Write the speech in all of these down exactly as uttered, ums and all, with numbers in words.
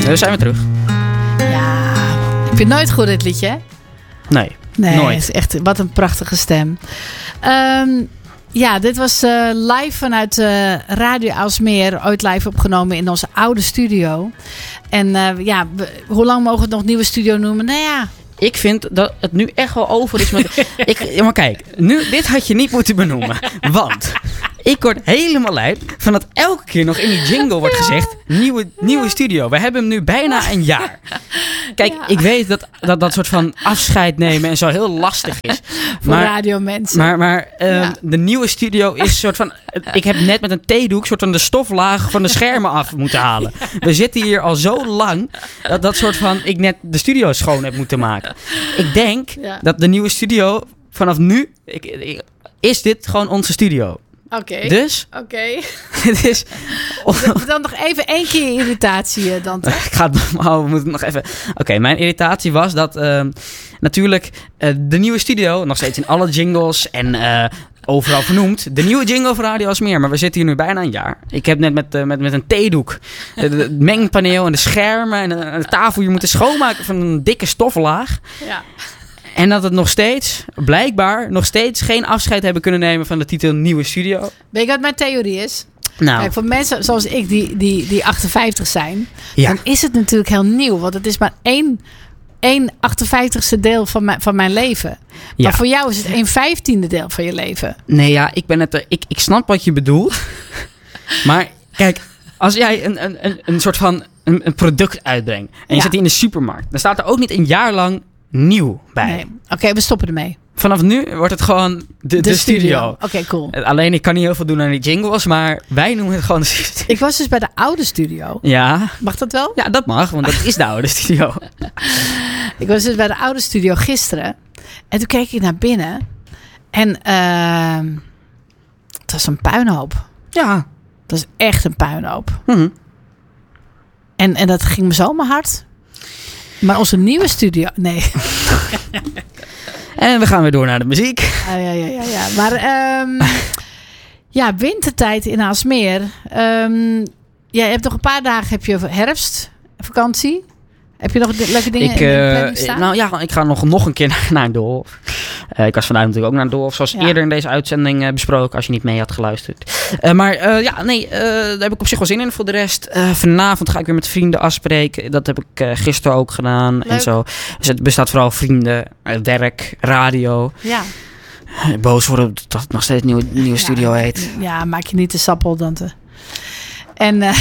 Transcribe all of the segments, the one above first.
We zijn weer terug. Ja, heb je nooit gehoord dit liedje? Nee, nee nooit. Het is echt, wat een prachtige stem. Um, ja, dit was uh, live vanuit uh, Radio Aalsmeer. Ooit live opgenomen in onze oude studio. En uh, ja, we, hoe lang mogen we het nog nieuwe studio noemen? Nou ja... Ik vind dat het nu echt wel over is met... ik, ja, maar kijk, nu, dit had je niet moeten benoemen. Want ik word helemaal lijp van dat elke keer nog in die jingle wordt gezegd... Nieuwe, nieuwe studio. We hebben hem nu bijna een jaar. Kijk, ja. ik weet dat, dat dat soort van afscheid nemen en zo heel lastig is. Voor radiomensen. Maar, maar uh, ja. de nieuwe studio is soort van... Ik heb net met een theedoek soort van de stoflaag van de schermen af moeten halen. We zitten hier al zo lang dat dat soort van... Ik net de studio schoon heb moeten maken. Ik denk ja. dat de nieuwe studio vanaf nu... Ik, ik, is dit gewoon onze studio. Oké. Okay. Dus? Oké. Okay. Het is... Dan nog even één keer irritatie, Dante. Ik ga het... Oh, we moeten nog even... Oké, okay, mijn irritatie was dat... Uh, natuurlijk uh, de nieuwe studio... Nog steeds in alle jingles en... Uh, overal vernoemd. De nieuwe jingle voor Radio Aalsmeer. Maar we zitten hier nu bijna een jaar. Ik heb net met, uh, met, met een theedoek het mengpaneel en de schermen en de, en de tafel hier moeten schoonmaken van een dikke stoflaag. Ja. En dat het nog steeds, blijkbaar, nog steeds geen afscheid hebben kunnen nemen van de titel Nieuwe Studio. Weet je wat mijn theorie is? Nou. Kijk, voor mensen zoals ik die, die, die achtenvijftig zijn, ja. dan is het natuurlijk heel nieuw. Want het is maar één... één achtenvijftigste deel van mijn, van mijn leven. Ja. Maar voor jou is het één vijftiende deel van je leven. Nee, ja, ik ben het er, ik, ik snap wat je bedoelt. Maar kijk, als jij een, een, een, een soort van een, een product uitbrengt en je ja. zet die in de supermarkt, dan staat er ook niet een jaar lang nieuw bij. Nee. Oké, okay, we stoppen ermee. Vanaf nu wordt het gewoon de, de, de studio. studio. Oké, okay, cool. Alleen ik kan niet heel veel doen aan die jingles, maar wij noemen het gewoon de studio. Ik was dus bij de oude studio. Ja. Mag dat wel? Ja, dat mag, want dat is de oude studio. Ik was dus bij de oude studio gisteren. En toen keek ik naar binnen. En uh, het was een puinhoop. Ja. Het was echt een puinhoop. Mm-hmm. En, en dat ging me zo mijn hart. Maar onze nieuwe studio... Nee. En we gaan weer door naar de muziek. Uh, ja, ja, ja, ja. Maar um, ja, wintertijd in Aalsmeer. Um, ja, je hebt nog een paar dagen heb je herfstvakantie. Heb je nog leuke dingen ik, in de uh, planning staan? Nou ja, ik ga nog, nog een keer naar, naar Doolhof. Uh, ik was vandaag natuurlijk ook naar Doolhof. Zoals ja. eerder in deze uitzending uh, besproken. Als je niet mee had geluisterd. Uh, maar uh, ja, nee. Uh, daar heb ik op zich wel zin in. Voor de rest, uh, vanavond ga ik weer met vrienden afspreken. Dat heb ik uh, gisteren ook gedaan. Leuk. En zo. Dus het bestaat vooral vrienden, uh, werk, radio. Ja. Uh, boos worden dat het nog steeds een nieuwe, nieuwe ja. studio heet. Ja, maak je niet te sappel, Dante. En... Uh,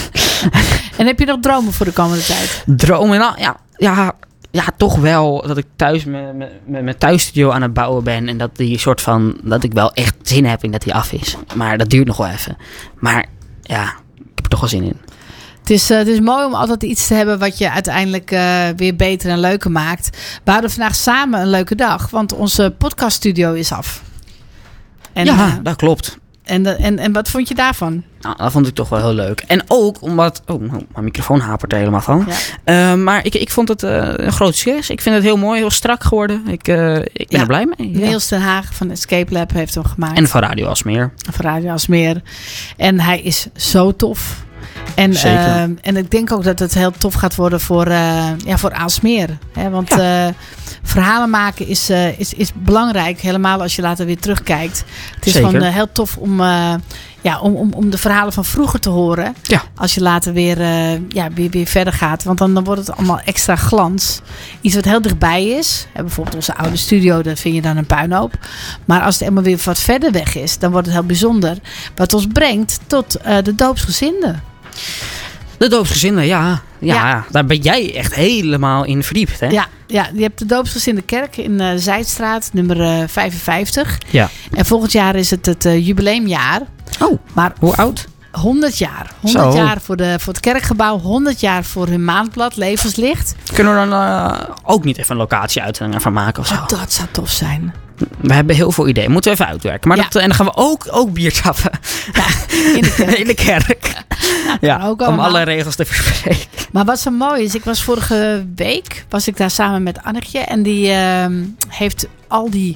En heb je nog dromen voor de komende tijd? Dromen? Nou ja, ja, ja toch wel dat ik thuis met mijn thuisstudio aan het bouwen ben. En dat die soort van, dat ik wel echt zin heb in dat die af is. Maar dat duurt nog wel even. Maar ja, ik heb er toch wel zin in. Het is, uh, het is mooi om altijd iets te hebben wat je uiteindelijk uh, weer beter en leuker maakt. We hadden vandaag samen een leuke dag. Want onze podcaststudio is af. En, ja, uh, dat klopt. En, en, en wat vond je daarvan? Nou, dat vond ik toch wel heel leuk. En ook omdat... Oh, mijn microfoon hapert er helemaal van. Ja. Uh, maar ik, ik vond het uh, een groot succes. Ik vind het heel mooi, heel strak geworden. Ik, uh, ik ben ja. er blij mee. Ja. Niels ten Haag van Escape Lab heeft hem gemaakt. En van Radio Aalsmeer. Van Radio Aalsmeer. En hij is zo tof. En, uh, en ik denk ook dat het heel tof gaat worden voor, uh, ja, voor Aalsmeer. Hè? Want ja. uh, verhalen maken is, uh, is, is belangrijk. Helemaal als je later weer terugkijkt. Het is Zeker. gewoon uh, heel tof om, uh, ja, om, om, om de verhalen van vroeger te horen. Ja. Als je later weer, uh, ja, weer, weer verder gaat. Want dan, dan wordt het allemaal extra glans. Iets wat heel dichtbij is. Hè, bijvoorbeeld onze oude studio. Daar vind je dan een puinhoop. Maar als het helemaal weer wat verder weg is. Dan wordt het heel bijzonder. Wat ons brengt tot uh, de doopsgezinden. De doopsgezinden, ja. ja. Ja. Daar ben jij echt helemaal in verdiept, hè? Ja, ja, je hebt de doopsgezinde kerk in uh, Zijdstraat, nummer uh, vijfenvijftig. Ja. En volgend jaar is het het uh, jubileumjaar. Oh, maar hoe oud? honderd jaar. honderd Zo. jaar voor, de, voor het kerkgebouw. honderd jaar voor hun maandblad, Levenslicht. Kunnen we dan uh, ook niet even een locatie-uitzending van maken of zo? Oh, dat zou tof zijn. We hebben heel veel ideeën. Moeten we even uitwerken. Maar ja. dat, en dan gaan we ook, ook bier tappen. Ja, in de kerk. in de kerk. Ja, ook om alle regels te verspreken. Maar wat zo mooi is, ik was vorige week was ik daar samen met Annetje. En die uh, heeft al die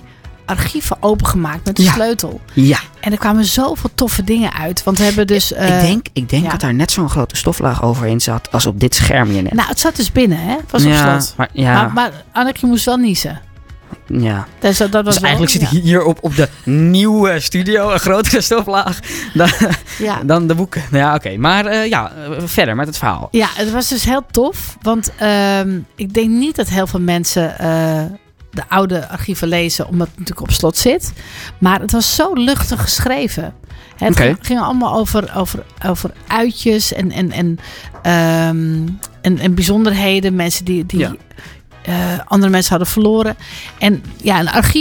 archieven opengemaakt met de Ja. sleutel. Ja. En er kwamen zoveel toffe dingen uit. Want we hebben dus... Uh, ik denk, ik denk ja. dat daar net zo'n grote stoflaag overheen zat als op dit scherm hier net. Nou, het zat dus binnen, hè? Het was op ja, slot. Maar, ja, Maar, maar Anneke moest wel niezen. ja. Dus, dat was Dus wel, eigenlijk zit ja. hier op, op de nieuwe studio een grotere stoflaag dan, Ja. dan de boeken. Ja, oké. Okay. Maar uh, ja, uh, verder met het verhaal. Ja, het was dus heel tof. Want uh, ik denk niet dat heel veel mensen uh, de oude archieven lezen, omdat het natuurlijk op slot zit. Maar het was zo luchtig geschreven. Het okay. ging, ging allemaal over, over, over uitjes en, en, en, um, en, en bijzonderheden. Mensen die, die ja. uh, andere mensen hadden verloren. En ja, een archief.